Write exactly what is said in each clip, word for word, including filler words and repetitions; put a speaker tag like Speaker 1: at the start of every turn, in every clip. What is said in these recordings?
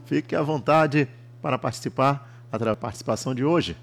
Speaker 1: Fique à vontade para participar da participação de hoje.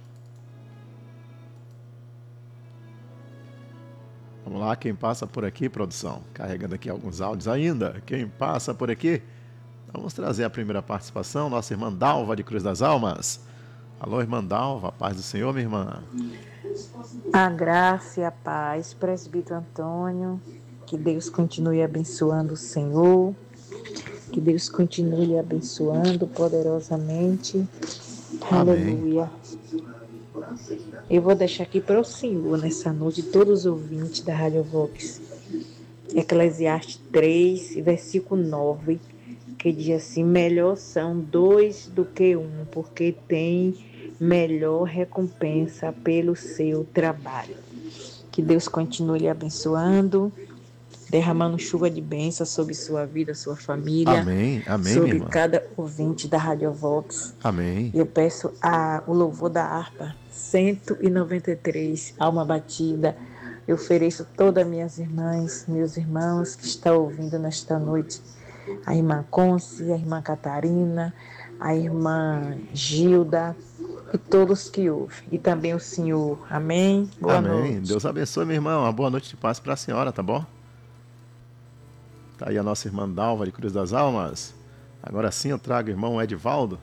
Speaker 1: Vamos lá, quem passa por aqui, produção? Carregando aqui alguns áudios ainda. Quem passa por aqui? Vamos trazer a primeira participação, nossa irmã Dalva de Cruz das Almas. Alô, irmã Dalva, paz do Senhor, minha irmã.
Speaker 2: A graça e a paz, presbítero Antônio, que Deus continue abençoando o Senhor, que Deus continue lhe abençoando poderosamente.
Speaker 1: Amém.
Speaker 2: Aleluia. Eu vou deixar aqui para o Senhor nessa noite, todos os ouvintes da Rádio Vox, Eclesiastes três, versículo nove, que diz assim: melhor são dois do que um, porque tem melhor recompensa pelo seu trabalho. Que Deus continue lhe abençoando, derramando chuva de bênção sobre sua vida, sua família.
Speaker 1: Amém, amém,
Speaker 2: sobre
Speaker 1: minha irmã.
Speaker 2: cada ouvinte da Rádio Vox.
Speaker 1: Amém.
Speaker 2: Eu peço a, o louvor da harpa cento e noventa e três, alma batida. Eu ofereço todas as minhas irmãs, meus irmãos que estão ouvindo nesta noite. A irmã Conce, a irmã Catarina, a irmã Gilda e todos que ouvem. E também o Senhor. Amém? Boa
Speaker 1: Amém.
Speaker 2: noite.
Speaker 1: Deus abençoe, minha irmã. Uma boa noite de paz para a senhora, tá bom? Tá aí a nossa irmã Dalva de Cruz das Almas. Agora sim eu trago o irmão Edivaldo.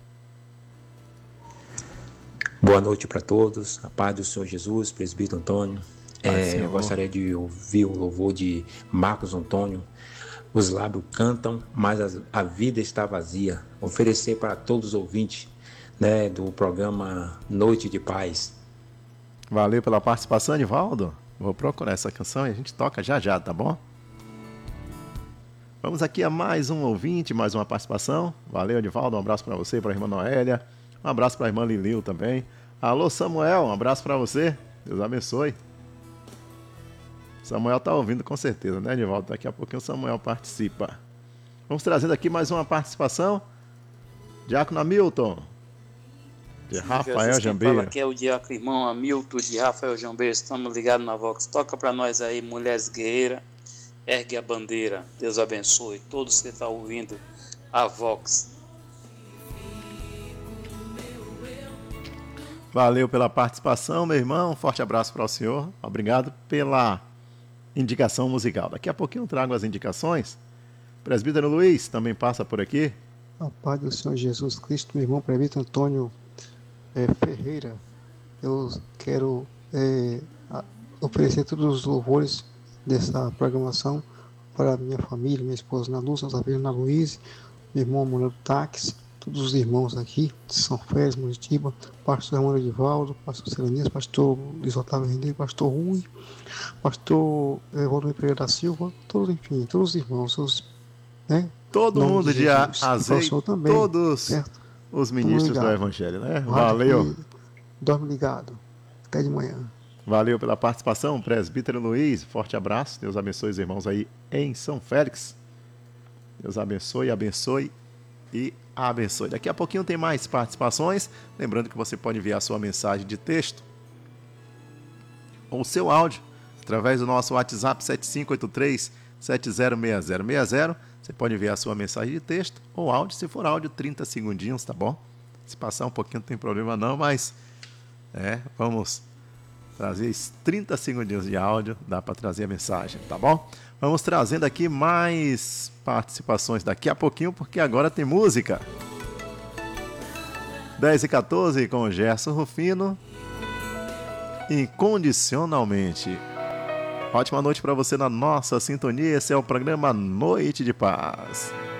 Speaker 3: Boa noite para todos. A paz do Senhor Jesus, presbítero Antônio. É, eu gostaria de ouvir o louvor de Marcos Antônio. Os lábios cantam, mas a vida está vazia. Oferecer para todos os ouvintes, né, do programa Noite de Paz.
Speaker 1: Valeu pela participação, Edivaldo. Vou procurar essa canção e a gente toca já já, tá bom? Vamos aqui a mais um ouvinte, mais uma participação. Valeu, Edivaldo. Um abraço para você, para a irmã Noélia. Um abraço para a irmã Liliu também. Alô, Samuel. Um abraço para você. Deus abençoe. Samuel tá ouvindo com certeza, né, Edivaldo? Daqui a pouquinho o Samuel participa. Vamos trazendo aqui mais uma participação. Diácono Hamilton, de Rafael Jambeiro.
Speaker 4: Fala aqui é o diácono irmão Hamilton de Rafael Jambeiro. Estamos ligados na Vox. Toca para nós aí, Mulheres Guerreiras. Ergue a bandeira. Deus abençoe todos que estão ouvindo a Vox.
Speaker 1: Valeu pela participação, meu irmão. Um forte abraço para o senhor. Obrigado pela indicação musical. Daqui a pouquinho eu trago as indicações. Presbítero Luiz também passa por aqui.
Speaker 5: A paz do Senhor Jesus Cristo, meu irmão presbítero Antônio é, Ferreira. Eu quero é, oferecer todos os louvores dessa programação para minha família, minha esposa Ana Lúcia, Ana Luiz, meu irmão Manuel Taques, todos os irmãos aqui de São Félix, Muritiba, pastor Ramon Edivaldo, pastor Celanias, pastor Luiz Otávio Rendeiro, pastor Rui, pastor eh, Rodrigo Pereira da Silva, todos, enfim, todos os irmãos, os, né?
Speaker 1: Todo
Speaker 5: Nome
Speaker 1: mundo de azeite,
Speaker 5: também,
Speaker 1: todos
Speaker 5: certo?
Speaker 1: os ministros do Evangelho, né?
Speaker 5: Rádio
Speaker 1: Valeu.
Speaker 5: Dorme ligado. Até de manhã.
Speaker 1: Valeu pela participação, presbítero Luiz. Forte abraço. Deus abençoe os irmãos aí em São Félix. Deus abençoe, abençoe e abençoe. Daqui a pouquinho tem mais participações. Lembrando que você pode enviar sua mensagem de texto ou o seu áudio através do nosso WhatsApp sete cinco oito três, sete zero seis zero seis zero. Você pode enviar sua mensagem de texto ou áudio. Se for áudio, trinta segundinhos, tá bom? Se passar um pouquinho não tem problema não, mas é, vamos trazer trinta segundinhos de áudio, dá para trazer a mensagem, tá bom? Vamos trazendo aqui mais participações daqui a pouquinho, porque agora tem música. dez e quatorze com o Gerson Rufino. Incondicionalmente. Ótima noite para você na nossa sintonia. Esse é o programa Noite de Paz.